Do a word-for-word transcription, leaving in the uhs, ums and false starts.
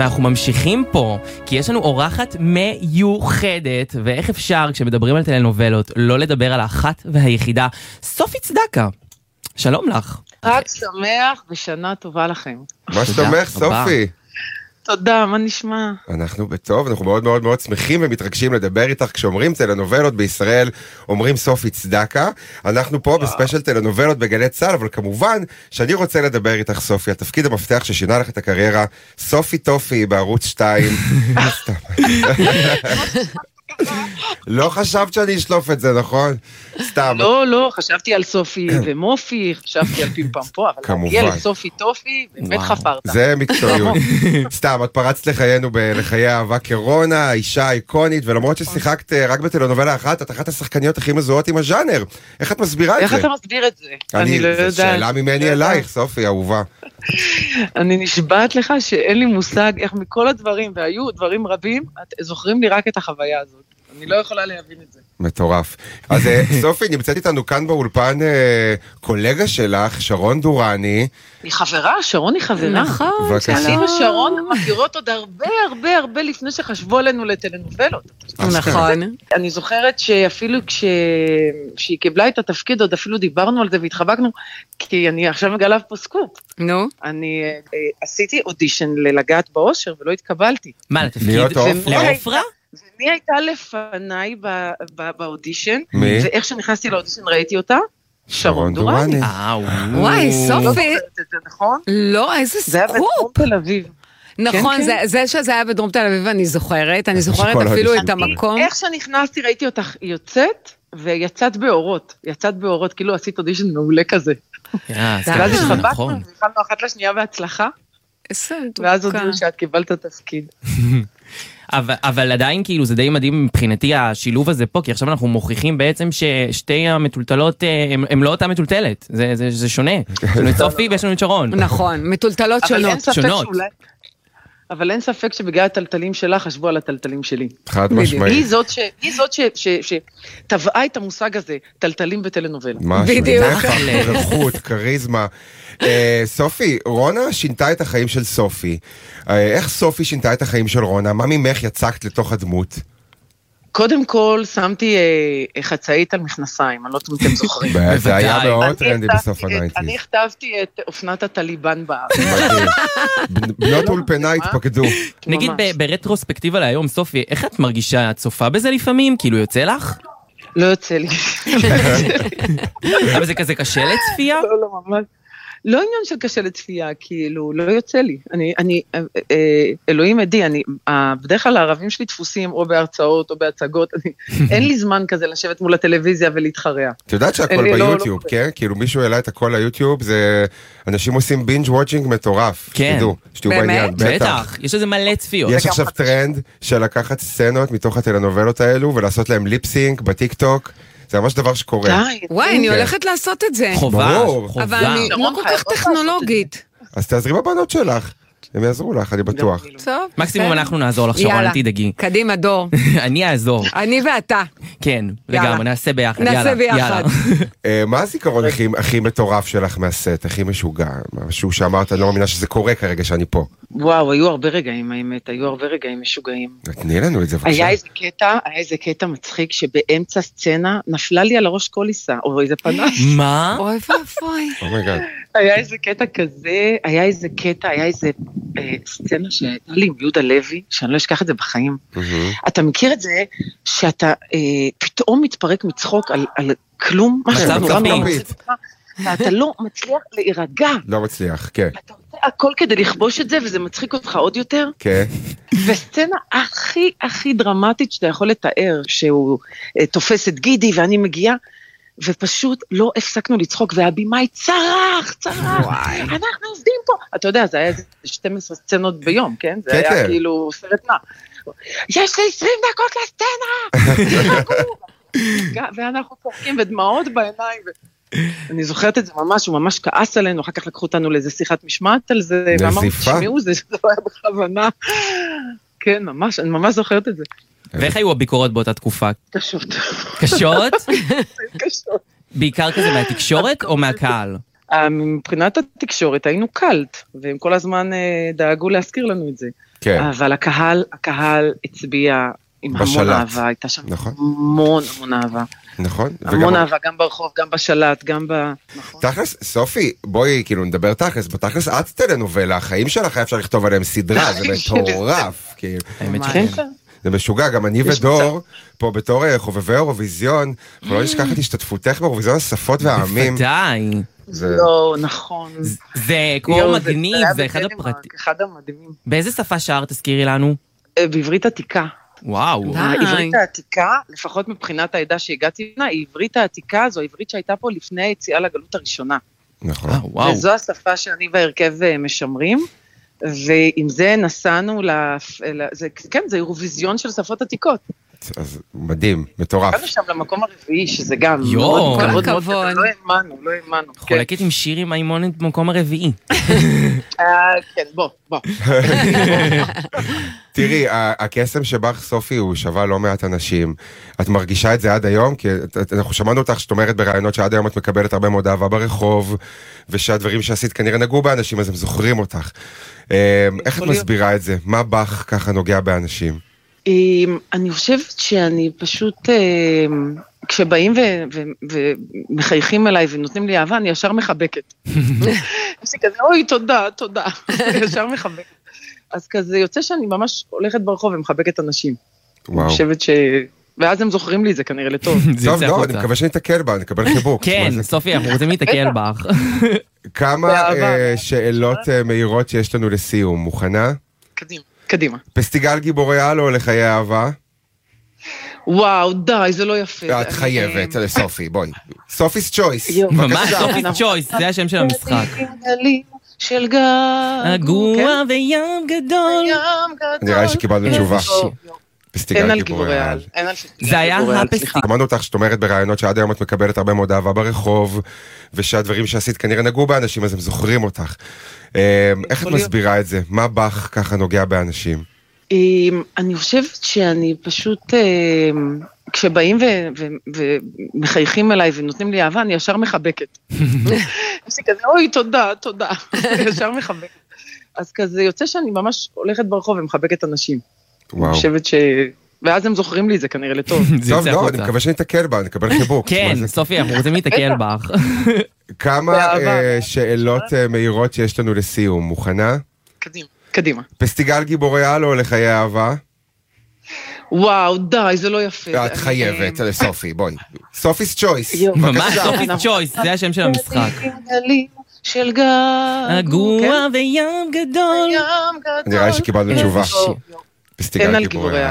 ואנחנו ממשיכים פה, כי יש לנו אורחת מיוחדת, ואיך אפשר כשמדברים על טלנובלות לא לדבר על האחת והיחידה, סופי צדקה. שלום לך. רק שמח ושנה טובה לכם. מה שתומך, סופי? תודה, מה נשמע? אנחנו בטוב, אנחנו מאוד מאוד מאוד שמחים ומתרגשים לדבר איתך. כשאומרים טלנובלות בישראל, אומרים סופי צדקה. אנחנו פה בספיישל טלנובלות בגלי צה"ל, אבל כמובן שאני רוצה לדבר איתך, סופי, התפקיד המפתח ששינה לך את הקריירה, סופי טופי בערוץ שתיים. לא חשבת שאני אשלוף את זה, נכון? סתם. לא, לא, חשבתי על סופי ומופי, חשבתי על פיפם פה, אבל להגיע לסופי טופי, באמת חפרת. זה מקצועיות. סתם, את פרצת לחיינו לחיי אהבה כרונה, אישה איקונית, ולמרות ששיחקת רק בטלנובלה אחת, את אחת השחקניות הכי מזוהות עם הז'אנר. איך את מסבירה את זה? איך אתה מסביר את זה? אני לא יודעת. זו שאלה ממני אלייך, סופי, אהובה. אני נשבעת לך שאין לי מושג איך מכל הדברים, והיו דברים רבים, זוכרים לי רק את החוויה הזאת. אני לא יכולה להבין את זה. מטורף. אז סופי, נמצאת איתנו כאן באולפן קולגה שלך, שרון דורני. היא חברה, שרון היא חברה. נכון. אני ושרון מכירות עוד הרבה הרבה הרבה לפני שחשבו עלינו לטלנובלות. נכון. אני זוכרת שאפילו כשהיא קיבלה את התפקיד, עוד אפילו דיברנו על זה והתחבקנו, כי אני עכשיו מגלה פה סקופ. נו. אני עשיתי אודישן ללגעת באושר ולא התקבלתי. מה, לתפקיד? לעופרה? ומי הייתה לפניי באודישן, ואיך שנכנסתי לאודישן ראיתי אותה? שרון דורני. וואי, סופי. זה נכון? לא, איזה סקופ. זה היה בדרום תל אביב. נכון, זה שזה היה בדרום תל אביב, אני זוכרת, אני זוכרת אפילו את המקום. איך שנכנסתי ראיתי אותך יוצאת, ויצאת באורות, יצאת באורות, כאילו עשית אודישן מעולה כזה. ואז התחבקנו, והתחלנו אחת לשנייה בהצלחה, ואז הודיעו שאת קיבלת את התפקיד. אבל, אבל עדיין כאילו זה די מדהים מבחינתי השילוב הזה פה, כי עכשיו אנחנו מוכיחים בעצם ששתי המטולטלות הם, הם לא אותה מטולטלת, זה, זה, זה שונה. יש לנו את סופי ויש לנו את שרון. נכון, מטולטלות שונות. שונות. אבל אין ספק שבגלל הטלטלים שלה חשבו על הטלטלים שלי. חד משמעית. היא זאת ש, היא זאת ש, ש, ש, שטבעה את המושג הזה, טלטלים בטלנובלה. משהו, נפח, רכות, קריזמה. סופי, רונה שינתה את החיים של סופי. איך סופי שינתה את החיים של רונה? מה ממך יצקת לתוך הדמות? קודם כל שמתי חצאית על מכנסיים, אני לא יודעת אם אתם זוכרים. זה היה מאוד טרנדי בסוף הנייטיז. אני הכתבתי את אופנת הטליבן בארץ. בנות אולפנה התפקדו. נגיד ברטרוספקטיבה להיום, סופי, איך את מרגישה? את צופה בזה לפעמים? כאילו יוצא לך? לא יוצא לי. אבל זה כזה קשה לצפייה? לא, לא, ממש. לא עניין של קשה לצפייה, כאילו, לא יוצא לי. אני, אני, אה, אלוהים עדי, אני, בדרך כלל הערבים שלי דפוסים או בהרצאות או בהצגות, אני, אין לי זמן כזה לשבת מול הטלוויזיה ולהתחרע. את יודעת שהכל ביוטיוב, כן? כאילו מישהו העלה את הכל ליוטיוב, זה, אנשים עושים בינג' וואצ'ינג מטורף. כן. באמת? בטח. יש איזה מלא צפיות. יש עכשיו טרנד של לקחת סצנות מתוך הטלנובלות האלו, ולעשות להם ליפסינק בטיק טוק. זה ממש דבר שקורה. וואי, אני הולכת לעשות את זה. חובה, חובה. אבל אני לא כל כך טכנולוגית. אז תעזרי בבנות שלך. הם יעזרו לך, אני בטוח. טוב. מקסימום אנחנו נעזור לך, שרון, אל תדאגי. קדימה, דור. אני אעזור. אני ואתה. כן, לגמרי, נעשה ביחד. נעשה ביחד. מה הזיכרון הכי מטורף שלך מהסט, הכי משוגע? משהו שאמרת, אני לא מאמינה שזה קורה כרגע שאני פה. וואו, היו הרבה רגעים, האמת, היו הרבה רגעים משוגעים. תני לנו את זה, בבקשה. היה איזה קטע, היה איזה קטע מצחיק, שבאמצע סצנה נפלה לי על הראש קוליסה, או איזה פנס. מה? אוי ואפוי. אומייגאד. היה איזה קטע כזה, היה איזה קטע, היה איזה סצנה שהייתה לי עם יהודה לוי, שאני לא אשכח את זה בחיים. אתה מכיר את זה, שאתה פתאום מתפרק מצחוק על כלום, מצב מפית. ואתה לא מצליח להירגע. לא מצליח, כן. אתה עושה הכל כדי לכבוש את זה, וזה מצחיק אותך עוד יותר. כן. וסצנה הכי הכי דרמטית שאתה יכול לתאר, שהוא תופס את גידי ואני מגיעה, ופשוט לא הפסקנו לצחוק, והבימאי צרח, צרח, אנחנו עובדים פה. אתה יודע, זה היה איזה שתים עשרה סצנות ביום, כן? זה היה כאילו סרט נע. יש לי עשרים דקות לסצנה! ואנחנו צוחקים ודמעות בעיניים. אני זוכרת את זה ממש, הוא ממש כעס עלינו, אחר כך לקחו אותנו לאיזה שיחת משמעת על זה, ואמרנו, תשמעו, זה לא היה בכוונה. כן, ממש, אני ממש זוכרת את זה. ואיך היו הביקורות באותה תקופה? קשות. קשות? קשות. בעיקר כזה מהתקשורת או מהקהל? מבחינת התקשורת היינו קלט, והם כל הזמן דאגו להזכיר לנו את זה. כן. אבל הקהל, הקהל הצביע עם המון בשלט. אהבה, הייתה שם נכון. המון המון אהבה. נכון. המון וגם- אהבה, גם ברחוב, גם בשלט, גם ב... נכון. תכלס, סופי, בואי כאילו נדבר תכלס, בתכלס את טלנובלה, החיים שלך היה אפשר לכתוב עליהם סדרה, זה מטורף, כאילו. האמת ממש. כן, שכן. כן. זה משוגע, גם אני יש ודור, פה בתור אה, חובבי אירוויזיון, אנחנו לא נשכח את השתתפותך באירוויזיון השפות והעמים. ודאי. זה- לא, נכון. זה כמו יואו, מגניב, היה זה אחד בדנמרק, הפרטים. אחד המדהימים. באיזה שפה שרת תזכירי לנו? אה, בעברית עתיקה. וואו. די. העברית העתיקה, לפחות מבחינת העדה שהגעתי ממנה, העברית העתיקה זו העברית שהייתה פה לפני היציאה לגלות הראשונה. נכון. אה, וואו. וזו השפה שאני והרכב אה, משמרים, ועם זה נסענו, לפ... ל- זה, כן, זה אירוויזיון של שפות עתיקות. אז מדהים, מטורף. הגענו שם למקום הרביעי, שזה גם יואו, מאוד כל מאוד מאוד הכבוד. גדול, לא האמנו, לא האמנו. כן. חולקת עם שירי מימונת במקום הרביעי. אה, כן, בוא, בוא. תראי, ה- הקסם שבך, סופי, הוא שווה לא מעט אנשים. את מרגישה את זה עד היום? כי את- את- אנחנו שמענו אותך שאת אומרת ברעיונות שעד היום את מקבלת הרבה מאוד אהבה ברחוב, ושהדברים שעשית כנראה נגעו באנשים, אז הם זוכרים אותך. אה, איך את יכול להיות. מסבירה את זה? מה בך ככה נוגע באנשים? אמ, אני חושבת שאני פשוט, אמ, כשבאים ו- ו- ומחייכים אליי ונותנים לי אהבה, אני ישר מחבקת. יש לי כזה, אוי, תודה, תודה. ישר מחבקת. אז כזה יוצא שאני ממש הולכת ברחוב ומחבקת אנשים. אני וואו. חושבת ש... ואז הם זוכרים לי את זה כנראה לטוב. זה טוב, יוצא לא, החוצה. אני מקווה שניתקל בה, נקבל חיבוק. כן, מה זה? סופי, אנחנו רוצים להתקל בך. כמה באהבה. אה, שאלות אה, מהירות שיש לנו לסיום. מוכנה? קדימה, קדימה. פסטיגל גיבורי על או לחיי אהבה? וואו, די, זה לא יפה. את אני- חייבת, לסופי, בואי. סופי's צ'ויס. יואו. ממש סופי צ'ויס, זה השם של המשחק. גלים של געגוע, הגוע וים גדול. ים גדול. נראה לי שקיבלנו איזה תשובה. שיר. אין פסטיגל על גיבורי גיבורי על. על. אין על פסטיגל זה היה גיבורי על, הפסטיגל. סליחה. שמענו אותך שאת אומרת ברעיונות שעד היום את מקבלת הרבה מאוד אהבה ברחוב, ושהדברים שעשית כנראה נגעו באנשים, אז הם זוכרים אותך. אה, איך את יכול להיות. מסבירה את זה? מה בך ככה נוגע באנשים? אמ, אני חושבת שאני פשוט, אמ, כשבאים ו- ו- ומחייכים אליי ונותנים לי אהבה, אני ישר מחבקת. יש לי כזה, אוי, תודה, תודה. ישר מחבקת. אז כזה יוצא שאני ממש הולכת ברחוב ומחבקת אנשים. אני וואו. חושבת ש... ואז הם זוכרים לי את זה כנראה לטוב. זה טוב, יוצא לא, אני החוצה. מקווה שניתקל בה, נקבל חיבוק. כן, מה זה? סופי, אנחנו רוצים להתקל בך. כמה באהבה. אה, שאלות אה, מהירות שיש לנו לסיום. מוכנה? קדימה, קדימה. פסטיגל גיבורי על או לחיי אהבה? וואו, די, זה לא יפה. את אני- חייבת, לסופי, בואי. סופי's צ'ויס. יואו. ממש סופי צ'ויס, זה השם של המשחק. גלים של געגוע, הגוע וים גדול. ים גדול. נראה לי שקיבלנו איזה תשובה. שיר. פסטיגל אין על גיבורי גיבורי על.